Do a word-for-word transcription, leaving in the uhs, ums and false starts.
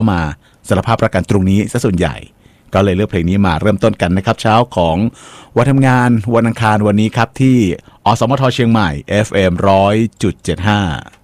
มาสารภาพประกันตรงนี้ซะส่วนใหญ่ก็เลยเลือกเพลงนี้มาเริ่มต้นกันนะครับเช้าของวันทำงานวันอังคารวันนี้ครับที่อสมทเชียงใหม่ เอฟ เอ็ม หนึ่งร้อยจุดเจ็ดห้า